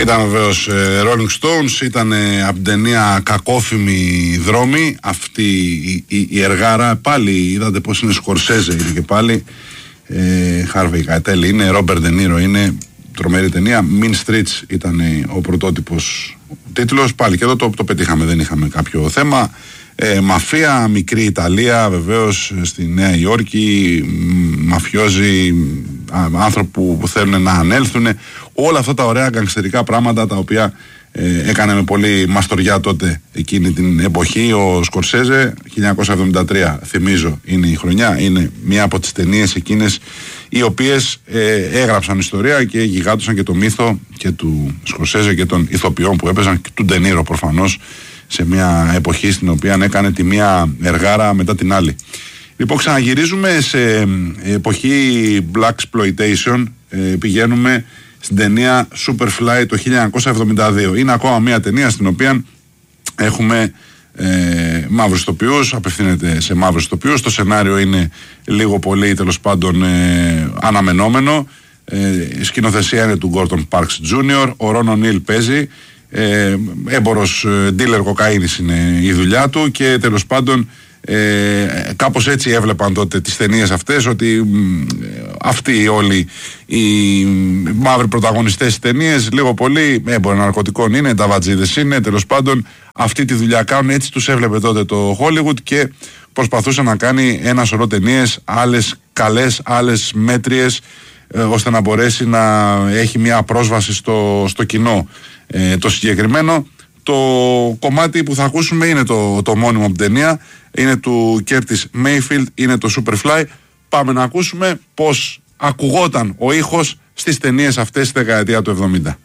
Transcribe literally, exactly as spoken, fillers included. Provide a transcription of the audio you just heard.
Ήταν βεβαίως ε, Rolling Stones, ήταν ε, από την ταινία Κακόφημη Δρόμη. Αυτή η, η, η εργάρα, πάλι είδατε πως είναι Σκορσέζε, είναι και πάλι ε, Χάρβεϊ Καϊτέλ είναι, Ρόμπερτ Ντε Νίρο είναι, τρομερή ταινία. Mean Streets ήταν ε, ο πρωτότυπος τίτλος, πάλι και εδώ το, το πετύχαμε, δεν είχαμε κάποιο θέμα. Ε, μαφία, μικρή Ιταλία, βεβαίως στη Νέα Υόρκη, μαφιόζοι, άνθρωποι που θέλουν να ανέλθουν, όλα αυτά τα ωραία γκαγκστερικά πράγματα τα οποία ε, έκανε με πολύ μαστοριά τότε εκείνη την εποχή ο Σκορσέζε. χίλια εννιακόσια εβδομήντα τρία θυμίζω είναι η χρονιά, είναι μία από τις ταινίες εκείνες οι οποίες ε, έγραψαν ιστορία και γιγάντωσαν και το μύθο και του Σκορσέζε και των ηθοποιών που έπαιζαν και του Ντε Νίρο προφανώς, σε μια εποχή στην οποία έκανε τη μία εργάρα μετά την άλλη. Λοιπόν, ξαναγυρίζουμε σε εποχή Black Exploitation, ε, πηγαίνουμε στην ταινία Superfly το χίλια εννιακόσια εβδομήντα δύο. Είναι ακόμα μια ταινία στην οποία έχουμε ε, μαύρους ηθοποιούς, απευθύνεται σε μαύρους ηθοποιούς. Το σενάριο είναι λίγο πολύ τέλος πάντων ε, αναμενόμενο. Ε, η σκηνοθεσία είναι του Gordon Parks τζούνιορ, ο Ρον Ονίλ παίζει. Ε, έμπορος dealer κοκαίνης είναι η δουλειά του και τέλος πάντων ε, κάπως έτσι έβλεπαν τότε τις ταινίες αυτές, ότι ε, αυτοί όλοι οι μαύροι πρωταγωνιστές στις ταινίες λίγο πολύ έμπορο ναρκωτικών είναι, τα βατζίδες είναι, τέλος πάντων αυτή τη δουλειά κάνουν, έτσι τους έβλεπε τότε το Hollywood και προσπαθούσε να κάνει ένα σωρό ταινίες, άλλες καλές, άλλες μέτριες, ε, ώστε να μπορέσει να έχει μια πρόσβαση στο, στο κοινό. Ε, το συγκεκριμένο το κομμάτι που θα ακούσουμε είναι το, το μόνιμο από την ταινία, είναι του Curtis Mayfield, είναι το Superfly. Πάμε να ακούσουμε πως ακουγόταν ο ήχος στις ταινίες αυτές στη δεκαετία του εβδομήντα.